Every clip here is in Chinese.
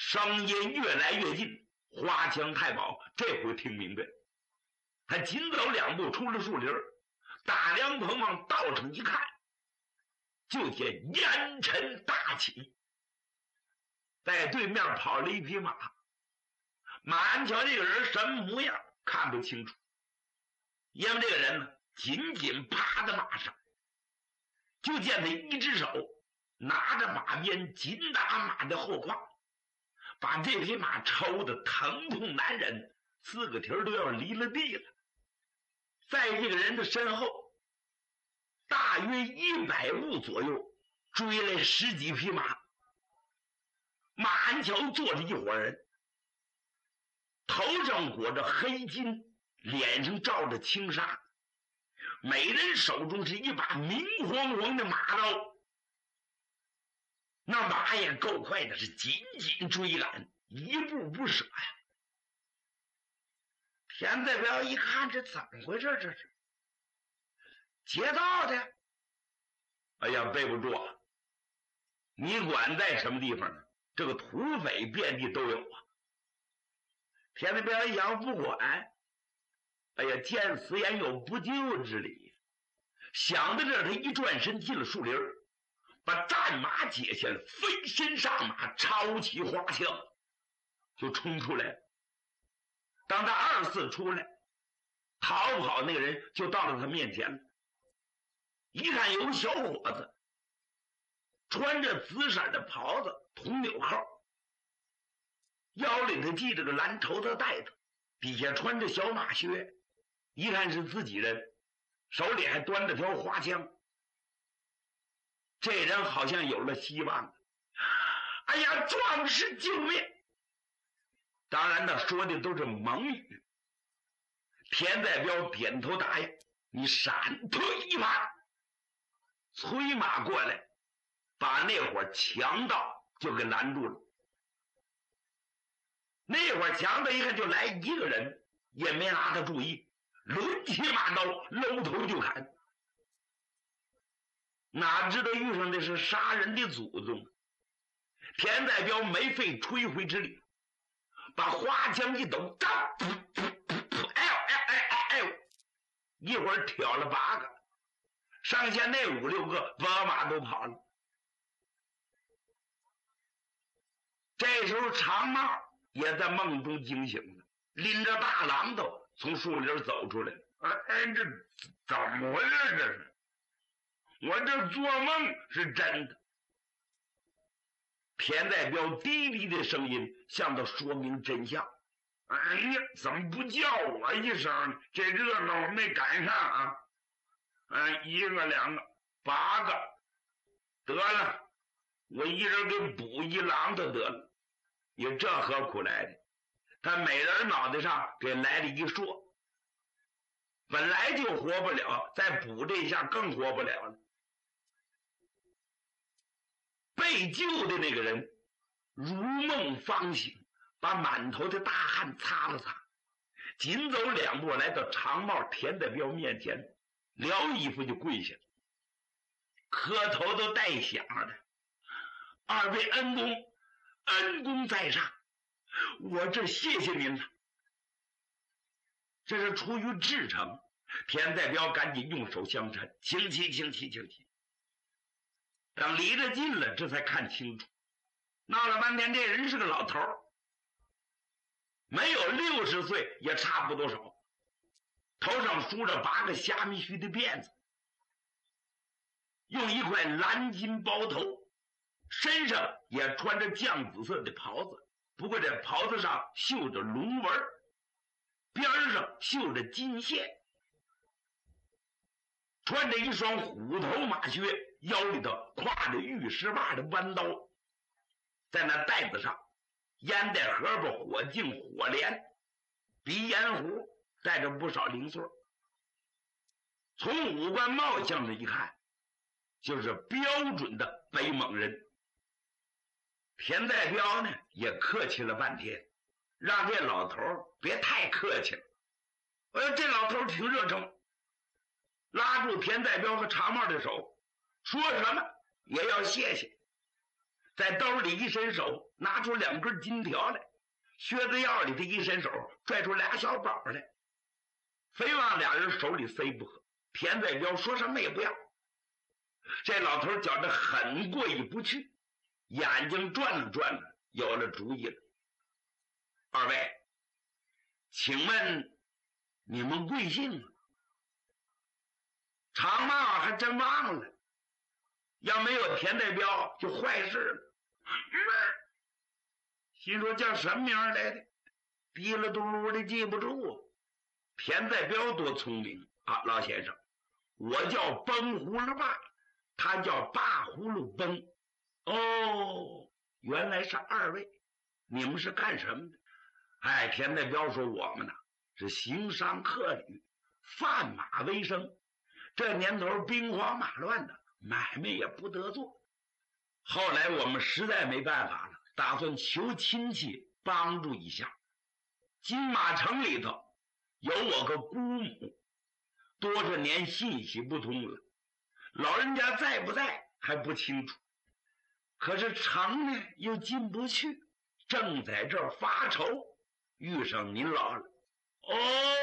声音越来越近。花枪太保这回听明白，他紧走2步出了树林，大凉棚往道上一看，就见烟尘大起，在对面跑了一匹马。马鞍桥这个人什么模样看不清楚，因为这个人呢紧紧趴在马上，就见他一只手拿着马鞭紧打马的后胯，把这匹马抽得疼痛难忍，4个蹄都要离了地了。在这个人的身后，大约100步左右追来10几匹马。马鞍桥坐着一伙人，头上裹着黑巾，脸上罩着轻纱，每人手中是一把明晃晃的马刀。那马也够快的，是紧紧追赶，一步不舍呀。田代表一看，这怎么回事？这是劫道的。哎呀，背不住啊！你管在什么地方呢？这个土匪遍地都有啊。田代表一想不管，哎呀，见死也有不救之理。想到这儿，他一转身进了树林，把战马解下来，飞身上马，抄起花枪就冲出来了。当他2次出来，逃跑那个人就到了他面前了。一看有个小伙子，穿着紫色的袍子，铜纽扣，腰里头系着个蓝绸子带子，底下穿着小马靴，一看是自己人，手里还端着条花枪。这人好像有了希望。哎呀，壮士救命！当然呢，说的都是蒙语。田代表点头答应，你闪退一马，催马过来，把那伙强盗就给拦住了。那伙强盗一看就来一个人，也没拿他注意，抡起马刀搂头就砍。哪知道遇上的是杀人的祖宗。田代表没费吹灰之力，把花枪一抖，一会儿挑了8个，上下那5、6个把马都跑了。这时候长帽也在梦中惊醒了，拎着大榔头从树林走出来。这怎么回事？这是我这做梦是真的。田代表低低的声音向他说明真相。哎呀，怎么不叫我一声？这热闹没赶上啊！1个、2个、8个，得了，我一人给补1榔头得了。也这何苦来的？他每人脑袋上给来了一槊，本来就活不了，再补这一下更活不了了。被救的那个人如梦方醒，把满头的大汗擦了擦，紧走2步来到长帽田代表面前，撩衣服就跪下了，磕头都带响的。2位恩公，恩公在上，我这谢谢您了。这是出于至诚。田代表赶紧用手相搀，请起。等离得近了，这才看清楚，闹了半天这人是个老头，没有60岁也差不多少，头上梳着8个虾米须的辫子，用一块蓝巾包头，身上也穿着绛紫色的袍子，不过这袍子上绣着龙纹，边上绣着金线，穿着一双虎头马靴，腰里头挎着玉石把的弯刀，在那袋子上烟袋荷包、火镜、火镰、鼻烟壶，带着不少零碎。从五官貌相上一看，就是标准的北蒙人。田代表呢也客气了半天，让这老头别太客气了。这老头挺热诚，拉住田代表和长帽的手，说什么也要谢谢。 在兜里一伸手，拿出2根金条来，靴子腰里的一伸手，拽出2小宝来，非往俩人手里塞不可。田在彪说什么也不要。这老头觉得很过意不去，眼睛转了转了，有了主意了。二位，请问你们贵姓啊？长帽还真忘了，要没有田代彪就坏事了。心说叫什么名来的，滴了嘟噜的记不住。田代彪多聪明啊，老先生，我叫崩葫芦爸，他叫八葫芦崩。哦，原来是二位，你们是干什么的？哎，田代彪说我们呢是行商客旅，贩马为生。这年头兵荒马乱的，买卖也不得做。后来我们实在没办法了，打算求亲戚帮助一下。金马城里头有我个姑母，多少年信息不通了，老人家在不在还不清楚。可是城呢又进不去，正在这儿发愁，遇上您老了。哦，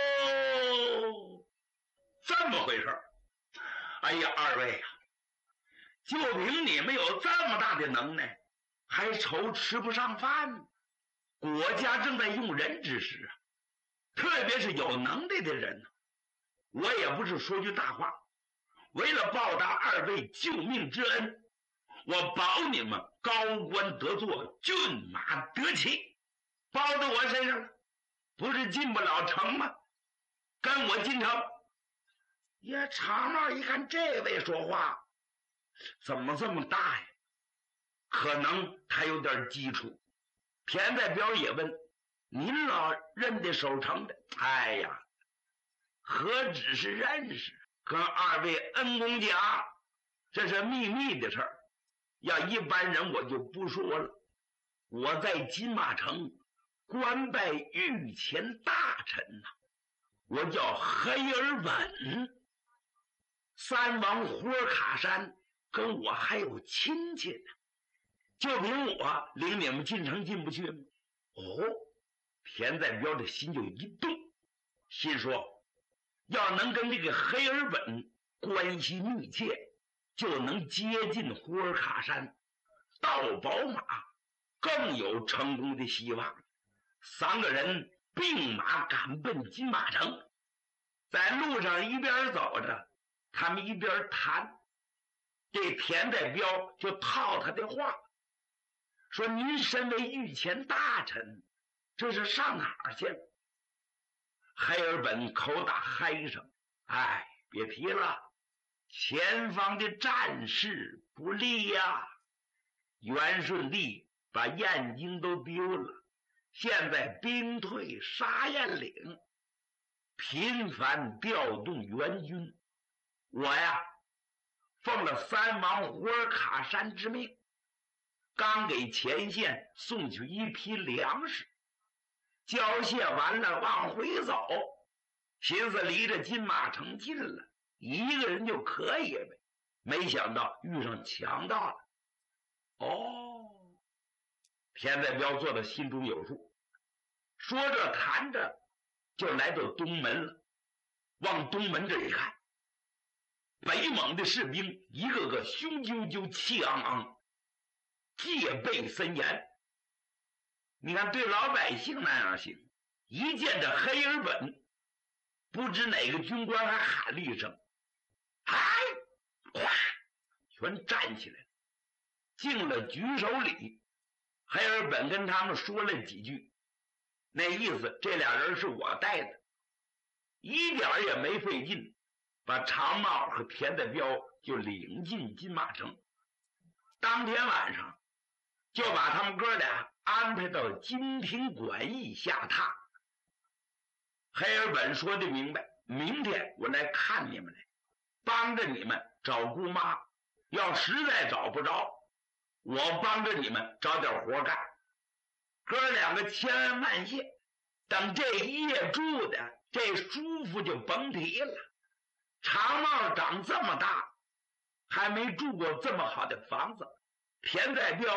这么回事儿。哎呀，二位啊，就凭你们有这么大的能耐，还愁吃不上饭？国家正在用人之时啊，特别是有能耐的人呢。我也不是说句大话，为了报答二位救命之恩，我保你们高官得坐，骏马得骑，包到我身上了，不是进不了城吗？跟我进城。呀，长帽一看这位说话怎么这么大呀，可能他有点基础。田代彪也问，您老认得守城的？哎呀，何止是认识，跟二位恩公讲，这是秘密的事儿，要一般人我就不说了。我在金马城官拜御前大臣呐，我叫黑尔本。三王霍尔卡山跟我还有亲戚呢，就凭我领你们进城进不去吗？哦，田代彪的心就一动，心说要能跟这个黑尔本关系密切，就能接近霍尔卡山，到宝马更有成功的希望。3个人并马赶奔金马城，在路上一边走着，他们一边谈。这田代彪就套他的话，说您身为御前大臣，这是上哪儿去？黑尔本口打嗨声，哎，别提了，前方的战事不利呀。元顺帝把燕京都丢了，现在兵退沙燕岭，频繁调动援军。我呀奉了三王胡尔卡山之命，刚给前线送去一批粮食，交卸完了往回走，寻思离着金马城近了，一个人就可以呗。没想到遇上强盗了。哦，田代彪做的心中有数，说着谈着就来到东门了。往东门这一看，北蒙的士兵一个个雄赳赳气昂昂，戒备森严。你看对老百姓那样行，一见着黑尔本，不知哪个军官还喊了一声嗨，哗，全站起来了，敬了举手礼。黑尔本跟他们说了几句，那意思这俩人是我带的，一点也没费劲，把长帽和田代彪就领进金马城。当天晚上就把他们哥俩安排到金庭馆驿下榻。黑尔本说的明白，明天我来看你们来，帮着你们找姑妈，要实在找不着，我帮着你们找点活干。哥两个千恩万谢，等这一夜住的这舒服就甭提了。长帽长这么大还没住过这么好的房子，田代彪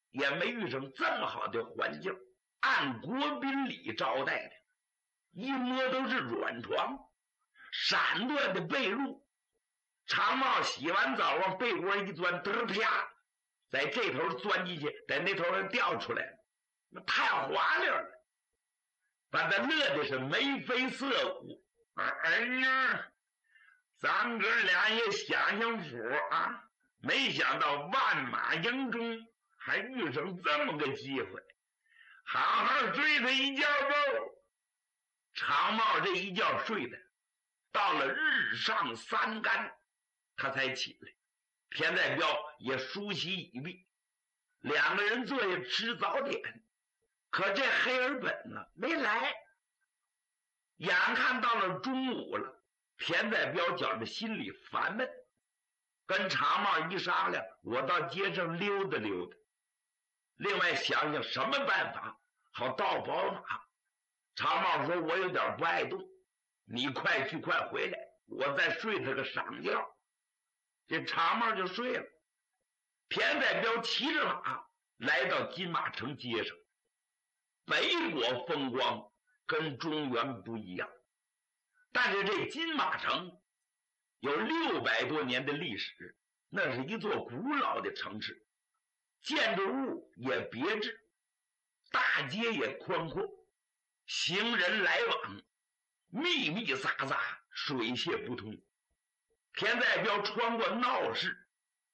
也没遇上这么好的环境，按国宾礼招待的。一摸都是软床，闪缎的被褥。长帽洗完澡往被窝一钻，嘚啪，在这头钻进去，在那头上掉出来了，那太滑溜了，把他乐的是眉飞色舞。儿女，咱哥俩也享享福啊！没想到万马营中还遇上这么个机会，好好睡他一觉吧。长帽这一觉睡的，到了日上三竿，他才起来。田在彪也梳洗已毕，两个人坐下吃早点。可这黑尔本呢没来，眼看到了中午了，田在彪觉得心里烦闷，跟长帽一商量，我到街上溜达溜达，另外想想什么办法好盗宝马。长帽说，我有点不爱动，你快去快回来，我再睡他个晌觉。这长帽就睡了。田在彪骑着马来到金马城街上，北国风光跟中原不一样，但是这金马城有600多年的历史，那是一座古老的城市，建筑物也别致，大街也宽阔，行人来往密密匝匝，水泄不通。田在彪穿过闹市，